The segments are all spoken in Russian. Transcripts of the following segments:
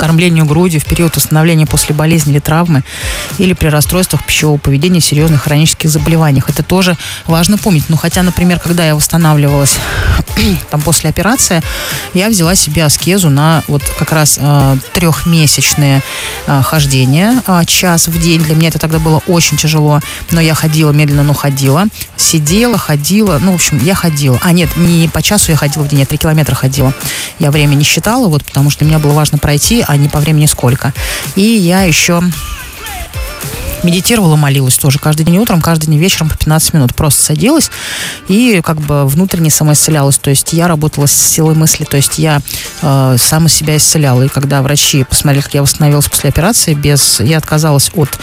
кормлению грудью в период восстановления после болезни или травмы, или при расстройствах пищевого поведения, серьезных хронических заболеваниях. Это тоже важно помнить. Ну, хотя, например, когда я восстанавливалась там, после операции, я взяла себе аскезу на вот как раз 3-месячные хождения, час в день. Для меня это тогда было очень тяжело, но я ходила медленно, но ходила. Сидела, ходила, ну, в общем, я ходила. Нет, не по часу я ходила в день, я 3 километра ходила. Я время не считала, вот, потому что для меня было важно пройти, а не по времени сколько. И я еще медитировала, молилась тоже каждый день утром, каждый день вечером по 15 минут. Просто садилась и как бы внутренне самоисцелялась. То есть я работала с силой мысли, то есть я сама себя исцеляла. И когда врачи посмотрели, как я восстановилась после операции, я отказалась от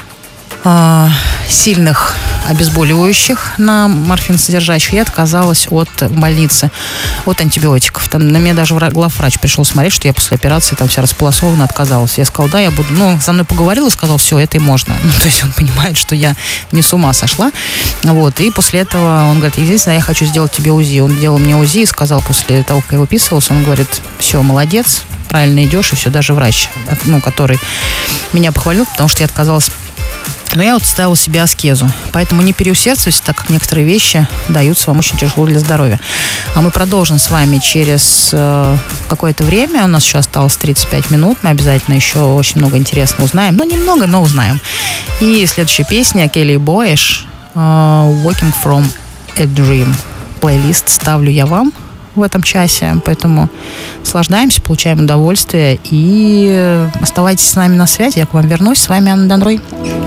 сильных обезболивающих на морфин содержащих, я отказалась от больницы, от антибиотиков. Там на меня даже главврач пришел смотреть, что я после операции там вся располосована, отказалась. Я сказала, да, я буду. Ну, со мной поговорил и сказал, все, это и можно. Ну, то есть он понимает, что я не с ума сошла. Вот. И после этого он говорит, единственное, я хочу сделать тебе УЗИ. Он делал мне УЗИ и сказал после того, как я выписывался, он говорит, все, молодец, правильно идешь, и все, даже врач, ну, который меня похвалил, потому что я отказалась. Но я вот ставила себе аскезу. Поэтому не переусердствуйте, так как некоторые вещи даются вам очень тяжело для здоровья. А мы продолжим с вами через какое-то время. У нас еще осталось 35 минут. Мы обязательно еще очень много интересного узнаем. Ну, немного, но узнаем. И следующая песня Келли Бойш «Walking from a Dream». Плейлист ставлю я вам в этом часе, поэтому наслаждаемся, получаем удовольствие и оставайтесь с нами на связи. Я к вам вернусь. С вами Анна Данрой.